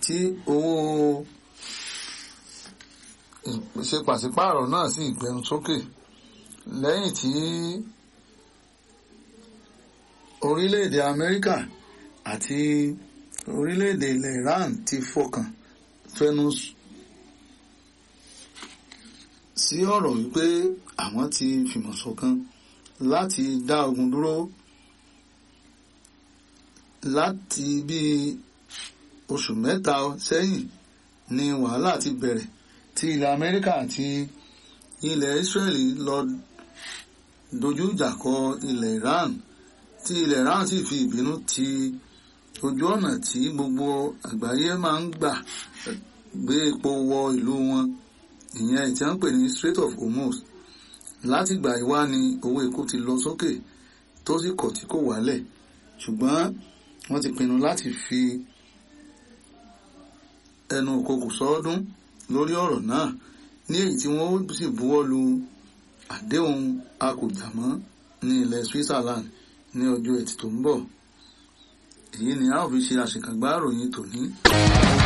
tí owó ṣe pàṣípààrọ̀ náà sì gbẹnu sókè lẹ́yìn tí orílẹ̀-èdè Amẹ́ríkà àti orílẹ̀-èdè ilẹ̀ Iran ti fọkàn fẹnu sí ọ̀rọ̀ wípé àwọn ti fìmọ̀ ṣọ̀kan láti dá ogun dúró láti bí oṣù mẹ́ta sẹ́yìn ni wàhálà ti bẹ̀rẹ̀ tí ilẹ̀ Amẹ́ríkà àti ilẹ̀ Israeli lọ dojú ìjà kọ ilẹ̀ Iran tí ilẹ̀ Iran sì fi ìbínú ti ojú ọ̀nà tí gbogbo àgbáyé máa ń gbà gbé epo wọ ìlú wọn ìyẹn tí wọ́n ń pè ní Strait of Hormuz. Láti gbà ìwá ni owó epo ti lọ sókè tó sì kọ̀ tí kò wálẹ̀, ṣùgbọ́n wọ́n ti pinnu láti fi ẹnu òkokò sọ́ọ́dún lórí ọ̀rọ̀ náà ní èyí tí wọ́n sì buwọ́ lu àdéhùn akòjàmọ́ ní ilẹ̀ Switzerland ní ọjọ́ Ẹtì tó ń bọ̀. Èyí ni a ó fi ṣe àṣekágbá ìròyìn tòní.